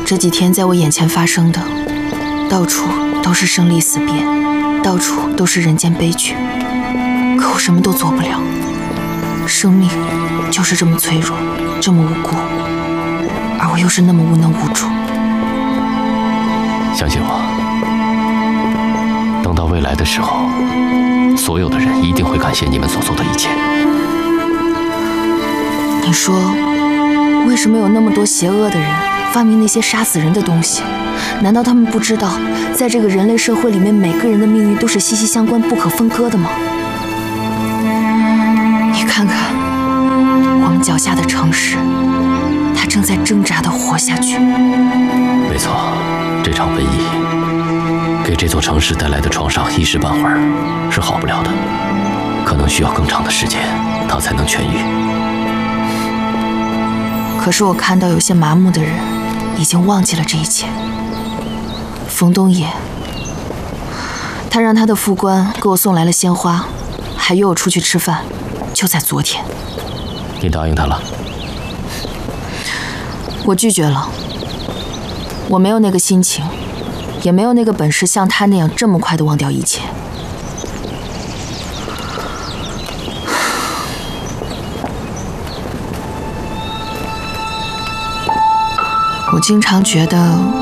这几天在我眼前发生的，到处都是生离死别，到处都是人间悲剧。可我什么都做不了，生命就是这么脆弱，这么无辜，而我又是那么无能无助。 相信我，等到未来的时候，所有的人一定会感谢你们所做的一切。 你说，为什么有那么多邪恶的人发明那些杀死人的东西？难道他们不知道，在这个人类社会里面，每个人的命运都是息息相关、不可分割的吗？你看看，我们脚下的城市，它正在挣扎地活下去。 没错，这场瘟疫给这座城市带来的创伤一时半会儿是好不了的，可能需要更长的时间，它才能痊愈。 可是我看到有些麻木的人已经忘记了这一切。冯东野，他让他的副官给我送来了鲜花，还约我出去吃饭，就在昨天。 你答应他了？ 我拒绝了，我没有那个心情，也没有那个本事像他那样这么快地忘掉一切。我经常觉得